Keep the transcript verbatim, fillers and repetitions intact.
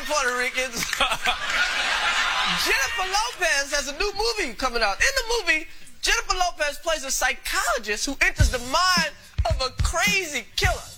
Puerto Ricans. Jennifer Lopez has a new movie coming out. In the movie, Jennifer Lopez plays a psychologist who enters the mind of a crazy killer.